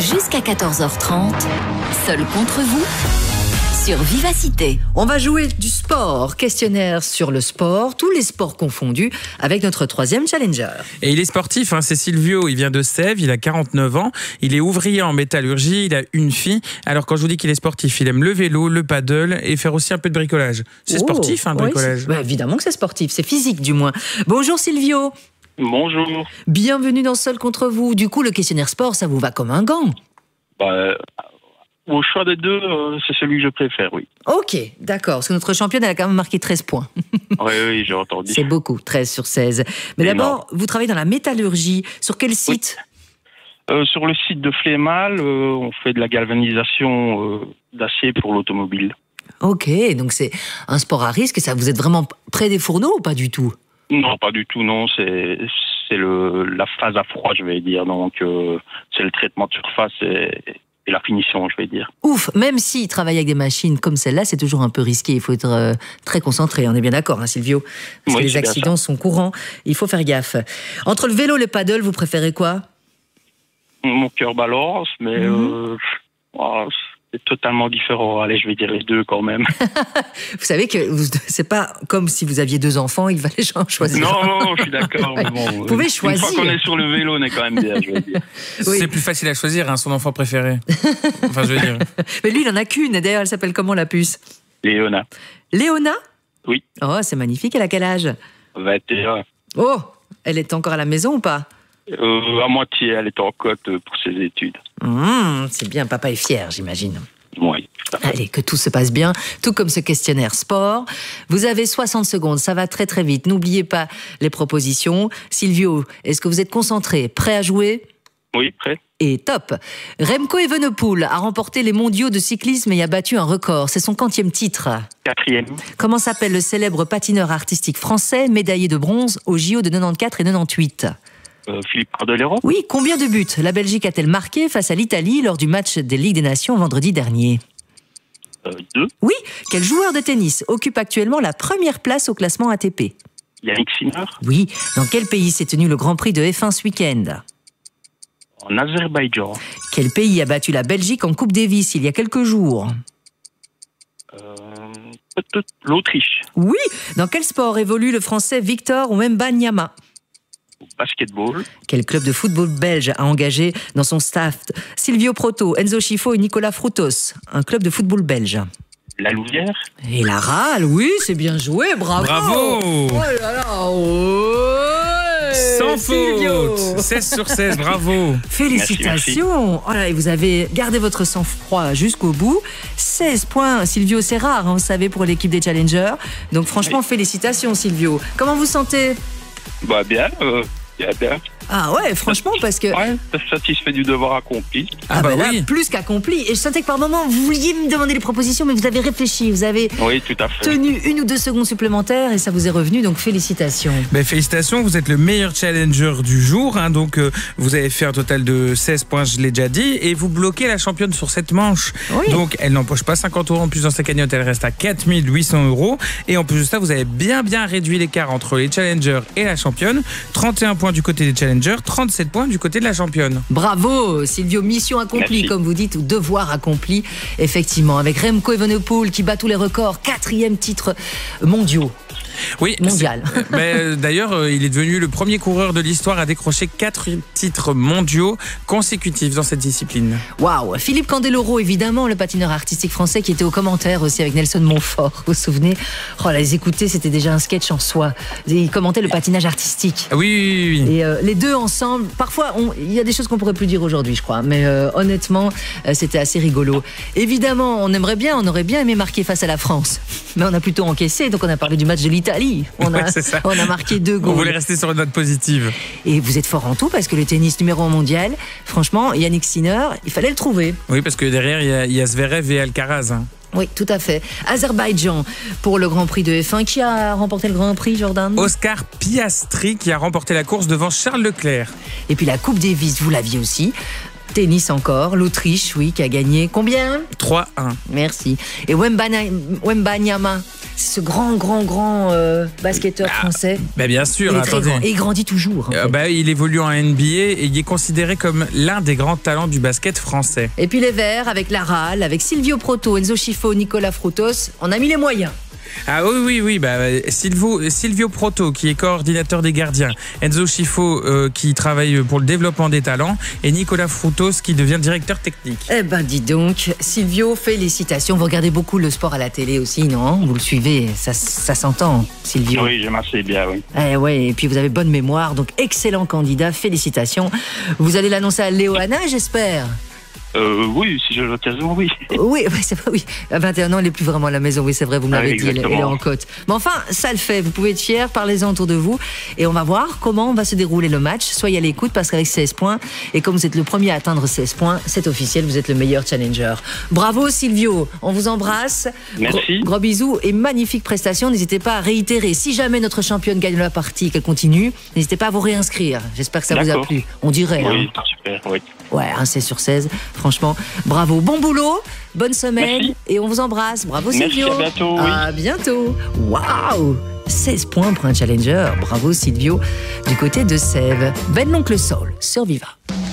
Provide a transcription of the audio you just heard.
Jusqu'à 14h30, seul contre vous sur Vivacité. On va jouer du sport, questionnaire sur le sport, tous les sports confondus, avec notre troisième challenger. Et il est sportif, c'est Silvio, il vient de Sèvres, il a 49 ans, il est ouvrier en métallurgie, il a une fille. Alors quand je vous dis qu'il est sportif, il aime le vélo, le paddle et faire aussi un peu de bricolage. C'est sportif, le bricolage. Évidemment que c'est sportif, c'est physique du moins. Bonjour Silvio. Bonjour. Bienvenue dans Seul contre vous. Du coup, le questionnaire sport, ça vous va comme un gant? Au choix des deux, c'est celui que je préfère, oui. Ok, d'accord. Parce que notre championne, elle a quand même marqué 13 points. Oui, j'ai entendu. C'est beaucoup, 13 sur 16. Mais d'abord, vous travaillez dans la métallurgie. Sur quel site? Sur le site de Flémal, on fait de la galvanisation d'acier pour l'automobile. Ok, donc c'est un sport à risque. Et ça, vous êtes vraiment près des fourneaux ou pas du tout? Non, pas du tout, non. C'est la phase à froid, je vais dire. Donc, c'est le traitement de surface et la finition, je vais dire. Ouf, même s'il travaille avec des machines comme celle-là, c'est toujours un peu risqué. Il faut être très concentré. On est bien d'accord, Silvio? Parce que les accidents sont courants. Il faut faire gaffe. Entre le vélo et le paddle, vous préférez quoi? Mon cœur balance, mais c'est totalement différent. Allez, je vais dire les deux quand même. Vous savez que c'est pas comme si vous aviez 2 enfants, il fallait choisir. Non, je suis d'accord. Mais bon, vous pouvez choisir. Une fois qu'on est sur le vélo, on est quand même bien, je vais dire. Oui. C'est plus facile à choisir, son enfant préféré. Enfin, je veux dire. Mais lui, il en a qu'une. D'ailleurs, elle s'appelle comment, la puce? Léona. Léona? Oui. Oh, c'est magnifique. Elle a quel âge? 21. Oh, elle est encore à la maison ou pas? À moitié, elle est en côte pour ses études. C'est bien, papa est fier, j'imagine. Oui. Allez, que tout se passe bien, tout comme ce questionnaire sport. Vous avez 60 secondes, ça va très très vite. N'oubliez pas les propositions. Silvio, est-ce que vous êtes concentré, prêt à jouer? Oui, prêt. Et top. Remco Evenepoel a remporté les mondiaux de cyclisme et a battu un record. C'est son 40e titre. 4e. Comment s'appelle le célèbre patineur artistique français, médaillé de bronze aux JO de 94 et 98? Philippe Cordeleron. Oui, combien de buts la Belgique a-t-elle marqué face à l'Italie lors du match des Ligues des Nations vendredi dernier? 2. Oui, quel joueur de tennis occupe actuellement la première place au classement ATP? Yannick Sinner. Oui, dans quel pays s'est tenu le Grand Prix de F1 ce week-end? En Azerbaïdjan. Quel pays a battu la Belgique en Coupe Davis il y a quelques jours? Peut-être l'Autriche. Oui, dans quel sport évolue le Français Victor Wembanyama? Basketball. Quel club de football belge a engagé dans son staff Silvio Proto, Enzo Schifo et Nicolas Froutos? Un club de football belge. La Louvière. Et la Rale, oui, c'est bien joué, bravo. Bravo. Oh là là, ouais. Sans Silvio. faute. 16 sur 16, bravo. Félicitations. Merci. Oh là, et vous avez gardé votre sang-froid jusqu'au bout. 16 points, Silvio, c'est rare, vous savez, pour l'équipe des Challengers. Donc franchement, félicitations, Silvio. Comment vous sentez? Bien. Ah ouais, franchement, parce que... Ouais, satisfait du devoir accompli. Là, oui. plus qu'accompli. Et je sentais que par moment, vous vouliez me demander les propositions, mais vous avez réfléchi, vous avez Oui, tout à fait. tenu 1 ou 2 secondes supplémentaires et ça vous est revenu, donc félicitations. Félicitations, vous êtes le meilleur challenger du jour. Donc, vous avez fait un total de 16 points, je l'ai déjà dit, et vous bloquez la championne sur cette manche. Oui. Donc, elle n'empoche pas 50 € en plus dans sa cagnotte, elle reste à 4 800 €. Et en plus de ça, vous avez bien réduit l'écart entre les challengers et la championne. 31 points du côté des challengers, 37 points du côté de la championne. Bravo Silvio, mission accomplie. Merci. Comme vous dites, ou devoir accompli, effectivement, avec Remco Evenepoel qui bat tous les records, 4e titre mondial. Oui, Mondial. D'ailleurs, il est devenu le premier coureur de l'histoire à décrocher 4 titres mondiaux consécutifs dans cette discipline. Waouh. Philippe Candeloro, évidemment, le patineur artistique français qui était aux commentaires aussi avec Nelson Montfort. Vous vous souvenez? Oh là, les écouter, c'était déjà un sketch en soi. Il commentait le patinage artistique. Oui. Et les deux ensemble, parfois, il y a des choses qu'on pourrait plus dire aujourd'hui, je crois. Mais honnêtement, c'était assez rigolo. Évidemment, on aurait bien aimé marquer face à la France. Mais on a plutôt encaissé, donc on a parlé du match de l'Italie. On a marqué 2 goals. On voulait rester sur une note positive. Et vous êtes fort en tout, parce que le tennis numéro 1 mondial, franchement, Yannick Sinner, il fallait le trouver. Oui, parce que derrière, il y a Zverev et Alcaraz. Oui, tout à fait. Azerbaïdjan pour le Grand Prix de F1. Qui a remporté le Grand Prix, Jordan? Oscar Piastri qui a remporté la course devant Charles Leclerc. Et puis la Coupe Davis, vous l'aviez aussi. Tennis encore, l'Autriche, oui, qui a gagné combien? 3-1. Merci. Et Wembanyama, ce grand basketteur français. Bien sûr, il est très attendez. grand. Et il grandit toujours. En fait. Il évolue en NBA et il est considéré comme l'un des grands talents du basket français. Et puis les Verts, avec Laral, avec Silvio Proto, Enzo Schifo, Nicolas Frutos, on a mis les moyens. Ah oui, Silvio Proto qui est coordinateur des gardiens, Enzo Schifo qui travaille pour le développement des talents et Nicolas Frutos qui devient directeur technique. Eh ben dis donc, Silvio, félicitations. Vous regardez beaucoup le sport à la télé aussi, non? Vous le suivez, ça s'entend, Silvio. Oui, j'aime assez bien, oui. Ouais, et puis vous avez bonne mémoire, donc excellent candidat, félicitations. Vous allez l'annoncer à Léoana, j'espère? Oui, si j'ai l'occasion, oui. Oui, c'est vrai, oui. À 21 ans, il n'est plus vraiment à la maison. Oui, c'est vrai, vous me l'avez dit, il est en côte. Mais enfin, ça le fait. Vous pouvez être fiers, parlez-en autour de vous. Et on va voir comment va se dérouler le match. Soyez à l'écoute parce qu'avec 16 points, et comme vous êtes le premier à atteindre 16 points, c'est officiel, vous êtes le meilleur challenger. Bravo, Silvio. On vous embrasse. Merci. Gros bisous et magnifique prestation. N'hésitez pas à réitérer. Si jamais notre championne gagne la partie, qu'elle continue, n'hésitez pas à vous réinscrire. J'espère que ça vous a plu. On dirait. Oui, super, oui. Ouais, un 16 sur 16. Franchement, bravo. Bon boulot, bonne semaine. Merci. Et on vous embrasse. Bravo, Silvio. Merci, à bientôt. Oui. À bientôt. Waouh, 16 points pour un challenger. Bravo, Silvio. Du côté de Sèvres, Ben l'oncle Soul sur Viva.